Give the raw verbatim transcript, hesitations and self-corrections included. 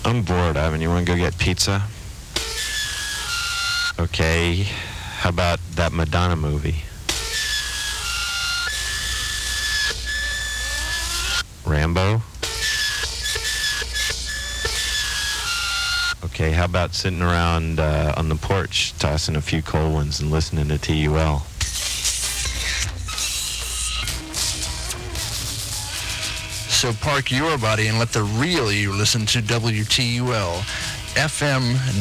I'm bored, Ivan. You want to go get pizza? Okay. How about that Madonna movie? Rambo? Okay, how about sitting around uh, on the porch, tossing a few cold ones and listening to T U L? So park your body and let the real you listen to W T U L, F M